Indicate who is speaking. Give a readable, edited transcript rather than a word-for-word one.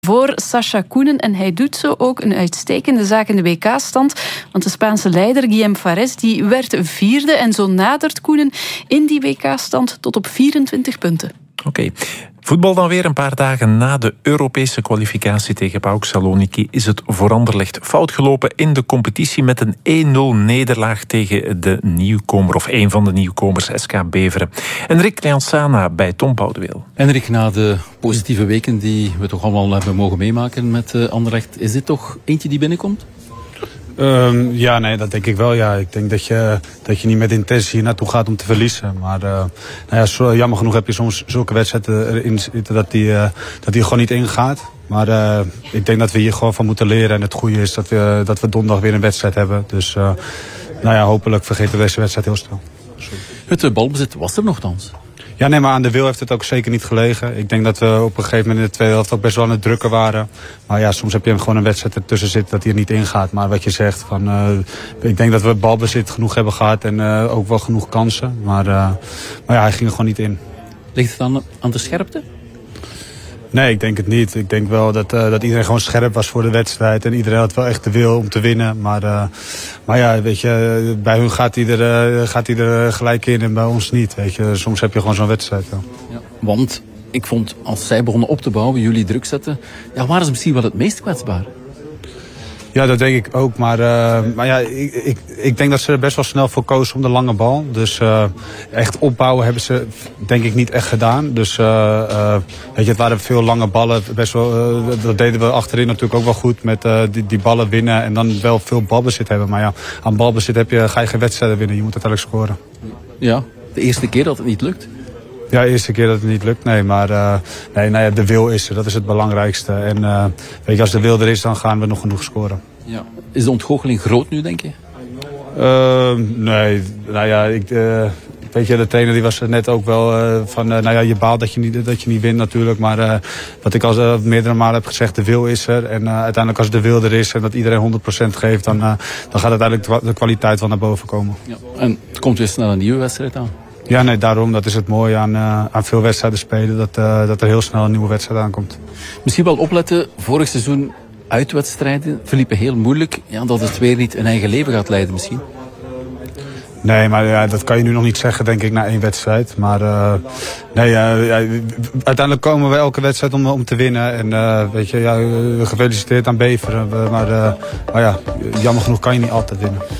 Speaker 1: voor Sacha Koenen. En hij doet zo ook een uitstekende zaak in de WK-stand. Want de Spaanse leider Guillem Fares die werd vierde. En zo nadert Koenen in die WK-stand tot op 24 punten.
Speaker 2: Oké. Voetbal dan weer. Een paar dagen na de Europese kwalificatie tegen PAOK Saloniki is het voor Anderlecht fout gelopen in de competitie met een 1-0 nederlaag tegen de nieuwkomer, of een van de nieuwkomers, SK Beveren. Enric Lianzana bij Tom Boudeweel.
Speaker 3: Enric, na de positieve weken die we toch allemaal hebben mogen meemaken met Anderlecht, is dit toch eentje die binnenkomt?
Speaker 4: Ja, nee, dat denk ik wel. Ja. Ik denk dat je niet met intentie hier naartoe gaat om te verliezen. Maar jammer genoeg heb je soms zulke wedstrijden erin zitten dat die gewoon niet ingaat. Maar ik denk dat we hier gewoon van moeten leren. En het goede is dat we donderdag weer een wedstrijd hebben. Dus hopelijk vergeten we deze wedstrijd heel snel.
Speaker 3: Het balbezit was er nogthans.
Speaker 4: Ja, nee, maar aan de wil heeft het ook zeker niet gelegen. Ik denk dat we op een gegeven moment in de tweede helft ook best wel aan het drukken waren. Maar ja, soms heb je gewoon een wedstrijd ertussen zitten dat hij er niet ingaat. Maar wat je zegt, ik denk dat we balbezit genoeg hebben gehad en ook wel genoeg kansen. Maar hij ging er gewoon niet in.
Speaker 3: Ligt het dan aan de scherpte?
Speaker 4: Nee, ik denk het niet. Ik denk wel dat iedereen gewoon scherp was voor de wedstrijd. En iedereen had wel echt de wil om te winnen. Maar ja, weet je, bij hun gaat hij er gelijk in en bij ons niet. Weet je. Soms heb je gewoon zo'n wedstrijd.
Speaker 3: Ja, want ik vond, als zij begonnen op te bouwen, jullie druk zetten, waren ze misschien wel het meest kwetsbaar.
Speaker 4: Ja, dat denk ik ook. Maar ja, ik denk dat ze er best wel snel voor kozen om de lange bal. Dus echt opbouwen hebben ze denk ik niet echt gedaan. Dus weet je, het waren veel lange ballen. Best wel, dat deden we achterin natuurlijk ook wel goed. Met die ballen winnen en dan wel veel balbezit hebben. Maar ja, aan balbezit ga je geen wedstrijden winnen. Je moet uiteindelijk scoren.
Speaker 3: Ja, de eerste keer dat het niet lukt.
Speaker 4: Ja, de eerste keer dat het niet lukt. Nee, maar de wil is er. Dat is het belangrijkste. En weet je, als de wil er is, dan gaan we nog genoeg scoren.
Speaker 3: Ja. Is de ontgoocheling groot nu, denk je?
Speaker 4: Nee, weet je, de trainer die was er net ook wel van, je baalt dat je niet wint natuurlijk. Maar wat ik al meerdere malen heb gezegd, de wil is er. En uiteindelijk als de wil er is en dat iedereen 100% geeft, dan gaat uiteindelijk de kwaliteit wel naar boven komen.
Speaker 3: Ja. En het komt weer snel een nieuwe wedstrijd aan.
Speaker 4: Ja, nee, daarom. Dat is het mooie aan veel wedstrijden spelen. Dat er heel snel een nieuwe wedstrijd aankomt.
Speaker 3: Misschien wel opletten, vorig seizoen uitwedstrijden verliepen heel moeilijk. Ja, dat het weer niet een eigen leven gaat leiden misschien.
Speaker 4: Nee, maar ja, dat kan je nu nog niet zeggen, denk ik, na één wedstrijd. Maar uiteindelijk komen we elke wedstrijd om te winnen. En weet je, gefeliciteerd aan Beveren. Maar jammer genoeg kan je niet altijd winnen.